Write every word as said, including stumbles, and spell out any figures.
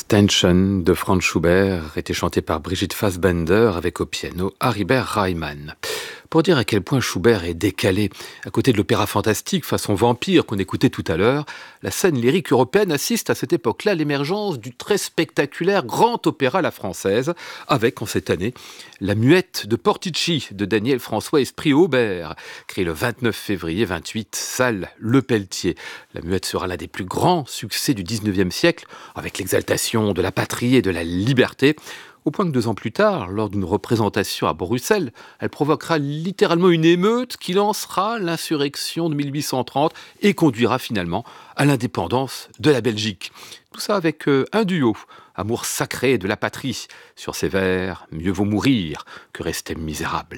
Tension de Franz Schubert était chanté par Brigitte Fassbender avec au piano Haribert Reimann. Pour dire à quel point Schubert est décalé, à côté de l'opéra fantastique façon vampire qu'on écoutait tout à l'heure, la scène lyrique européenne assiste à cette époque-là à l'émergence du très spectaculaire grand opéra à la française, avec en cette année La Muette de Portici de Daniel François Esprit-Aubert, créé le vingt-neuf février vingt-huit, salle Le Pelletier. La Muette sera l'un des plus grands succès du dix-neuvième siècle, avec l'exaltation de la patrie et de la liberté, au point que deux ans plus tard, lors d'une représentation à Bruxelles, elle provoquera littéralement une émeute qui lancera l'insurrection de mille huit cent trente et conduira finalement à l'indépendance de la Belgique. Tout ça avec euh, un duo, amour sacré de la patrie, sur ses vers « Mieux vaut mourir que rester misérable ».